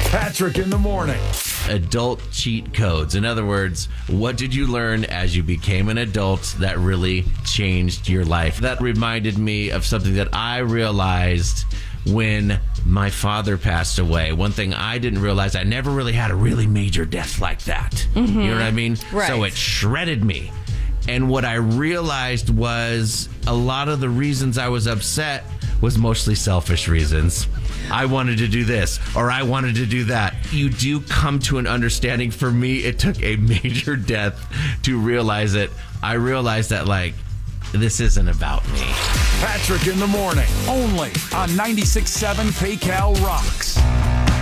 Patrick in the morning. Adult cheat codes. In other words, what did you learn as you became an adult that really changed your life? That reminded me of something that I realized when my father passed away. One thing I didn't realize, I never really had a really major death like that. Mm-hmm. You know what I mean? Right. So it shredded me. And what I realized was a lot of the reasons I was upset was mostly selfish reasons. I wanted to do this, or I wanted to do that. You do come to an understanding. For me, it took a major death to realize it. I realized that, this isn't about me. Patrick in the morning, only on 96.7 PayCal Rocks.